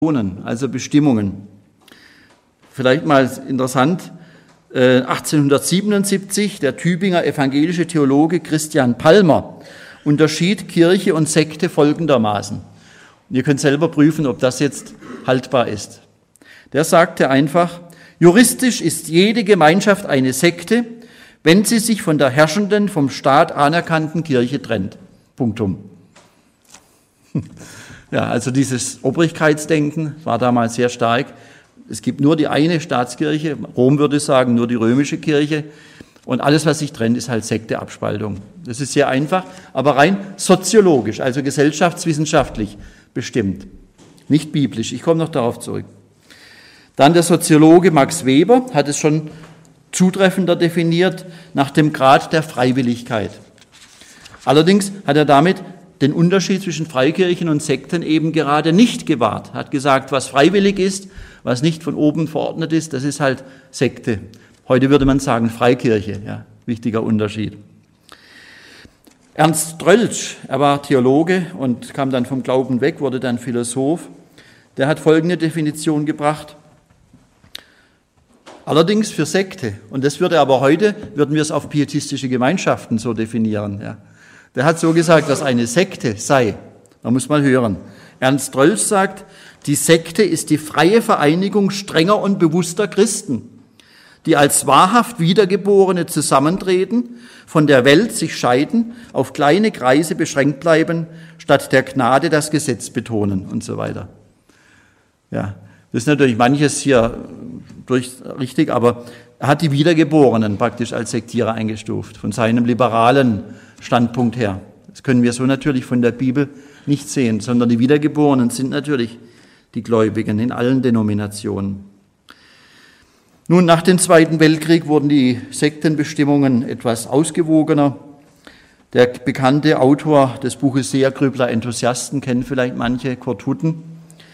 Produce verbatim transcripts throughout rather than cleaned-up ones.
also Bestimmungen. Vielleicht mal interessant, achtzehnhundertsiebenundsiebzig, der Tübinger evangelische Theologe Christian Palmer unterschied Kirche und Sekte folgendermaßen. Und ihr könnt selber prüfen, ob das jetzt haltbar ist. Der sagte einfach, juristisch ist jede Gemeinschaft eine Sekte, wenn sie sich von der herrschenden, vom Staat anerkannten Kirche trennt. Punktum. Ja, also dieses Obrigkeitsdenken war damals sehr stark. Es gibt nur die eine Staatskirche, Rom würde sagen, nur die römische Kirche. Und alles, was sich trennt, ist halt Sekte, Abspaltung. Das ist sehr einfach, aber rein soziologisch, also gesellschaftswissenschaftlich bestimmt. Nicht biblisch. Ich komme noch darauf zurück. Dann der Soziologe Max Weber hat es schon zutreffender definiert nach dem Grad der Freiwilligkeit. Allerdings hat er damit den Unterschied zwischen Freikirchen und Sekten eben gerade nicht gewahrt. Er hat gesagt, was freiwillig ist, was nicht von oben verordnet ist, das ist halt Sekte. Heute würde man sagen Freikirche, ja, wichtiger Unterschied. Ernst Troeltsch, er war Theologe und kam dann vom Glauben weg, wurde dann Philosoph. Der hat folgende Definition gebracht. Allerdings für Sekte, und das würde aber heute, würden wir es auf pietistische Gemeinschaften so definieren, ja. Der hat so gesagt, dass eine Sekte sei. Da muss man hören. Ernst Troeltsch sagt, die Sekte ist die freie Vereinigung strenger und bewusster Christen, die als wahrhaft Wiedergeborene zusammentreten, von der Welt sich scheiden, auf kleine Kreise beschränkt bleiben, statt der Gnade das Gesetz betonen und so weiter. Ja, das ist natürlich manches hier durch, richtig, aber er hat die Wiedergeborenen praktisch als Sektierer eingestuft, von seinem liberalen Standpunkt her. Das können wir so natürlich von der Bibel nicht sehen, sondern die Wiedergeborenen sind natürlich die Gläubigen in allen Denominationen. Nun, nach dem Zweiten Weltkrieg wurden die Sektenbestimmungen etwas ausgewogener. Der bekannte Autor des Buches Sehergrübler Enthusiasten, kennen vielleicht manche, Kurt Hutten,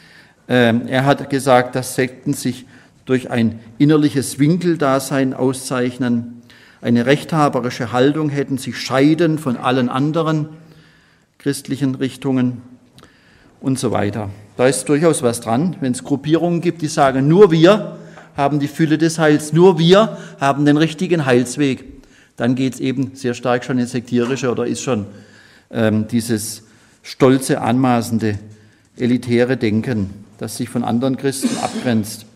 er hat gesagt, dass Sekten sich durch ein innerliches Winkeldasein auszeichnen, eine rechthaberische Haltung hätten, sich scheiden von allen anderen christlichen Richtungen und so weiter. Da ist durchaus was dran, wenn es Gruppierungen gibt, die sagen, nur wir haben die Fülle des Heils, nur wir haben den richtigen Heilsweg. Dann geht es eben sehr stark schon ins Sektierische oder ist schon ähm, dieses stolze, anmaßende, elitäre Denken, das sich von anderen Christen abgrenzt.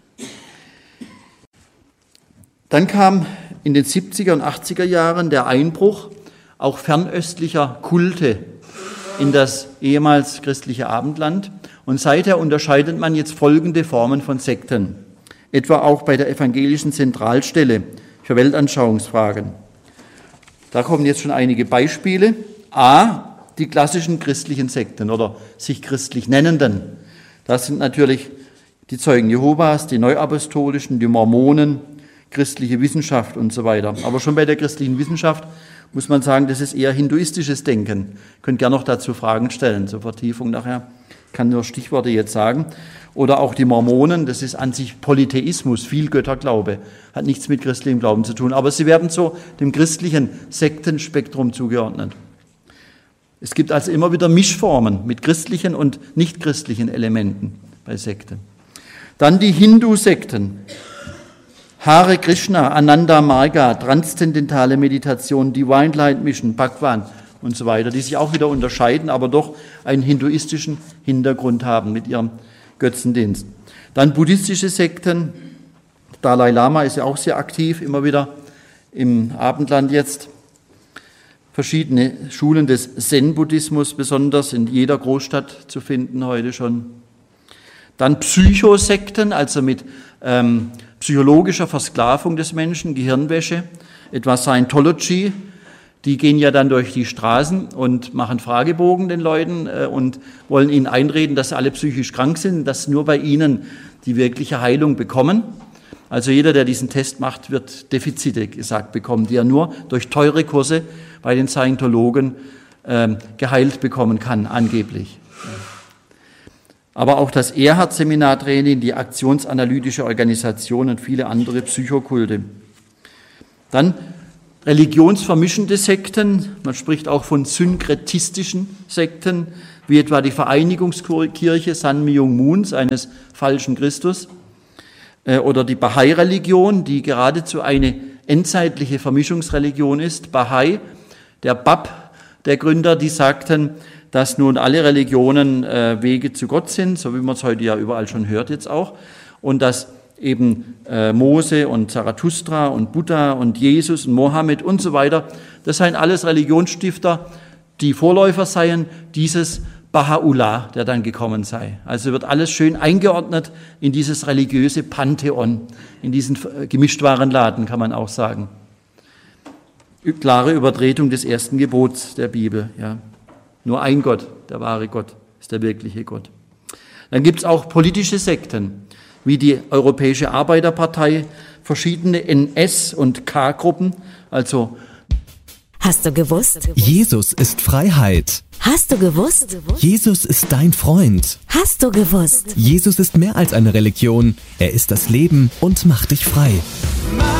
Dann kam in den siebziger und achtziger Jahren der Einbruch auch fernöstlicher Kulte in das ehemals christliche Abendland. Und seither unterscheidet man jetzt folgende Formen von Sekten, etwa auch bei der evangelischen Zentralstelle für Weltanschauungsfragen. Da kommen jetzt schon einige Beispiele. A, die klassischen christlichen Sekten oder sich christlich nennenden. Das sind natürlich die Zeugen Jehovas, die Neuapostolischen, die Mormonen, christliche Wissenschaft und so weiter. Aber schon bei der christlichen Wissenschaft muss man sagen, das ist eher hinduistisches Denken. Ihr könnt gerne noch dazu Fragen stellen, zur Vertiefung nachher. Ich kann nur Stichworte jetzt sagen. Oder auch die Mormonen, das ist an sich Polytheismus, Vielgötterglaube, hat nichts mit christlichem Glauben zu tun. Aber sie werden so dem christlichen Sektenspektrum zugeordnet. Es gibt also immer wieder Mischformen mit christlichen und nichtchristlichen Elementen bei Sekten. Dann die Hindu-Sekten. Hare Krishna, Ananda Marga, transzendentale Meditation, Divine Light Mission, Bhagwan und so weiter, die sich auch wieder unterscheiden, aber doch einen hinduistischen Hintergrund haben mit ihrem Götzendienst. Dann buddhistische Sekten, Dalai Lama ist ja auch sehr aktiv, immer wieder im Abendland jetzt. Verschiedene Schulen des Zen-Buddhismus, besonders in jeder Großstadt zu finden heute schon. Dann Psychosekten, also mit ähm, psychologischer Versklavung des Menschen, Gehirnwäsche, etwa Scientology, die gehen ja dann durch die Straßen und machen Fragebogen den Leuten äh, und wollen ihnen einreden, dass sie alle psychisch krank sind, dass nur bei ihnen die wirkliche Heilung bekommen. Also jeder, der diesen Test macht, wird Defizite gesagt bekommen, die er nur durch teure Kurse bei den Scientologen äh, geheilt bekommen kann, angeblich. Aber auch das Erhard-Seminartraining, die aktionsanalytische Organisation und viele andere Psychokulte. Dann religionsvermischende Sekten, man spricht auch von synkretistischen Sekten, wie etwa die Vereinigungskirche San Myung Moons, eines falschen Christus, äh, oder die Bahai-Religion, die geradezu eine endzeitliche Vermischungsreligion ist. Bahai, der Bab, der Gründer, die sagten, dass nun alle Religionen äh, Wege zu Gott sind, so wie man es heute ja überall schon hört jetzt auch, und dass eben äh, Mose und Zarathustra und Buddha und Jesus und Mohammed und so weiter, das seien alles Religionsstifter, die Vorläufer seien dieses Baha'u'llah, der dann gekommen sei. Also wird alles schön eingeordnet in dieses religiöse Pantheon, in diesen Gemischtwarenladen, kann man auch sagen. Klare Übertretung des ersten Gebots der Bibel. Ja. Nur ein Gott, der wahre Gott, ist der wirkliche Gott. Dann gibt es auch politische Sekten, wie die Europäische Arbeiterpartei, verschiedene N S- und K-Gruppen, also Hast du gewusst? Jesus ist Freiheit. Hast du gewusst? Jesus ist dein Freund. Hast du gewusst? Jesus ist mehr als eine Religion. Er ist das Leben und macht dich frei.